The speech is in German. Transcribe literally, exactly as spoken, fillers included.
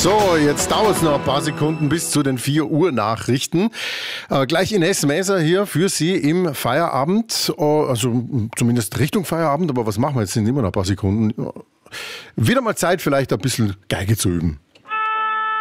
So, jetzt dauert es noch ein paar Sekunden bis zu den vier Uhr Nachrichten. Äh, gleich Ines Mäser hier für Sie im Feierabend, äh, also zumindest Richtung Feierabend, aber was machen wir jetzt? Sind immer noch ein paar Sekunden. Wieder mal Zeit, vielleicht ein bisschen Geige zu üben.